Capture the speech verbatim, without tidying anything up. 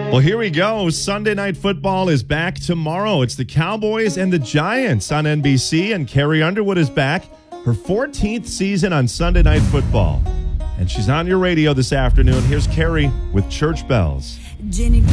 Well, here we go. Sunday Night Football is back tomorrow. It's the Cowboys and the Giants on N B C, and Carrie Underwood is back. Her fourteenth season on Sunday Night Football. And she's on your radio this afternoon. Here's Carrie with Church Bells. Jenny